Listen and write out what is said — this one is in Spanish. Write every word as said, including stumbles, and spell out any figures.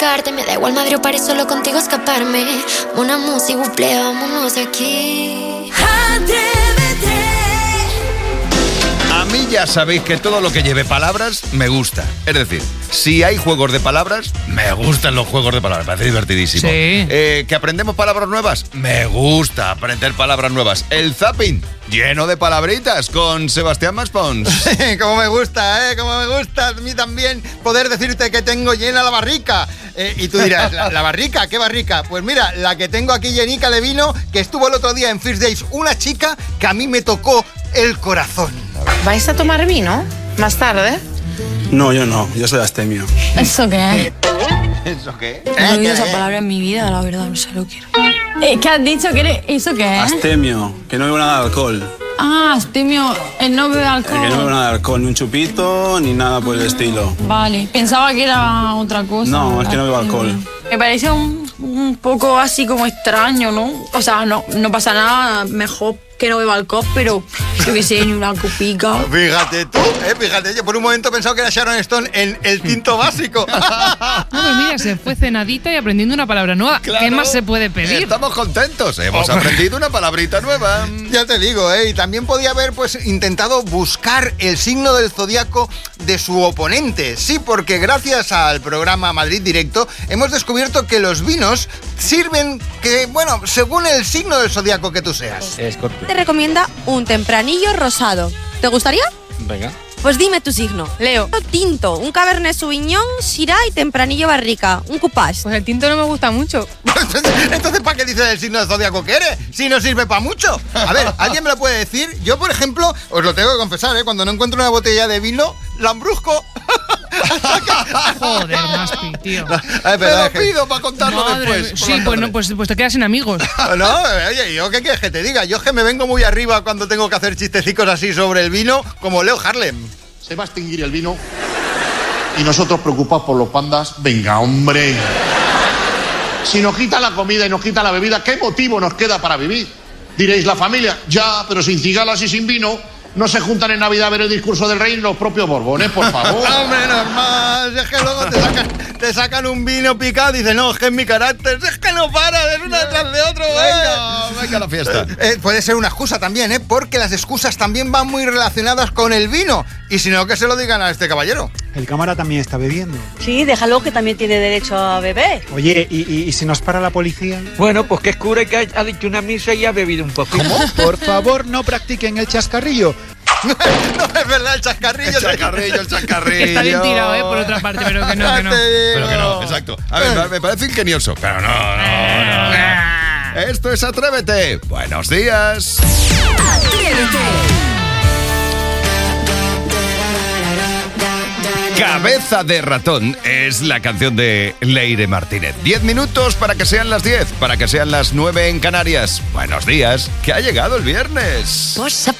buscarte. Me da igual Madrid o París, solo contigo escaparme. Una música, buple, vámonos de aquí. A mí ya sabéis que todo lo que lleve palabras me gusta. Es decir, si hay juegos de palabras, me gustan los juegos de palabras. Me parece divertidísimo. Sí. Eh, ¿Que aprendemos palabras nuevas? Me gusta aprender palabras nuevas. El zapping, lleno de palabritas, con Sebastián Maspons. Como me gusta, ¿eh? Como me gusta a mí también poder decirte que tengo llena la barrica. Eh, y tú dirás, ¿la, ¿la barrica? ¿Qué barrica? Pues mira, la que tengo aquí llenica de vino, que estuvo el otro día en First Days, una chica que a mí me tocó el corazón. ¿Vais a tomar vino más tarde? No, yo no, yo soy astemio. ¿Eso qué? ¿Eso qué? No he oído esa palabra en mi vida, la verdad, no sé lo que era. Eh, ¿Qué has dicho? ¿Qué eres? ¿Eso qué es? Astemio, que no bebo nada de alcohol. Ah, astemio, él no bebe alcohol. Que no bebo nada de alcohol, ni un chupito, ni nada por el estilo. Vale, pensaba que era otra cosa. No, es que no bebo alcohol. Me parece un, un poco así como extraño, ¿no? O sea, no, no pasa nada, mejor que no beba alcohol, pero yo qué sé, ni una copica. Fíjate tú, eh, fíjate, yo por un momento he pensado que era Sharon Stone en El Tinto Básico. No, pero mira, se fue cenadita y aprendiendo una palabra nueva. Claro. ¿Qué más se puede pedir? Estamos contentos, hemos aprendido una palabrita nueva. Ya te digo, ¿eh? Y también podía haber pues intentado buscar el signo del zodiaco de su oponente. Sí, porque gracias al programa Madrid Directo hemos descubierto que los vinos sirven que, bueno, según el signo del zodiaco que tú seas. Escorpio. Te recomienda un tempranillo rosado. ¿Te gustaría? Venga. Pues dime tu signo. Leo. Tinto, un Cabernet Sauvignon, Syrah y tempranillo barrica. Un coupage. Pues el tinto no me gusta mucho. Entonces, ¿para qué dices el signo del zodiaco que eres? Si no sirve para mucho. A ver, ¿alguien me lo puede decir? Yo, por ejemplo, os lo tengo que confesar, ¿eh? Cuando no encuentro una botella de vino, la embrusco. Joder, Maspi, tío. No, ay, Me lo pido para contarlo Madre después. mía. Sí, pues, no, pues, pues te quedas sin amigos. No, oye, ¿yo qué quieres que te diga? Yo es que me vengo muy arriba cuando tengo que hacer chistecicos así sobre el vino, como Leo Harlem. Se va a extinguir el vino y nosotros preocupados por los pandas. Venga, hombre. Si nos quita la comida y nos quita la bebida, ¿qué motivo nos queda para vivir? Diréis, la familia, ya, pero sin cigalas y sin vino no se juntan en Navidad a ver el discurso del rey los propios borbones, por favor. Hombre, normal, es que luego te sacan, te sacan un vino picado y dicen, no, es que es mi carácter, es que no para, es una detrás de otro. Venga, venga a la fiesta. Eh, eh, puede ser una excusa también, ¿eh? Porque las excusas también van muy relacionadas con el vino. Y si no, que se lo digan a este caballero. El cámara también está bebiendo. Sí, déjalo, que también tiene derecho a beber. Oye, ¿y, y, y si nos para la policía? Bueno, pues que es cura que ha dicho una misa y ha bebido un poquito. ¿Cómo? Por favor, no practiquen el chascarrillo. No, es verdad, el chascarrillo. El chascarrillo, el chascarrillo. Que está bien tirado, ¿eh? Por otra parte, pero que no, que no. Pero que no, exacto. A ver, me parece ingenioso, pero no, no, no. Esto es Atrévete. Buenos días. Cabeza de ratón es la canción de Leire Martínez. Diez minutos para que sean las diez, para que sean las nueve en Canarias. Buenos días, que ha llegado el viernes. Força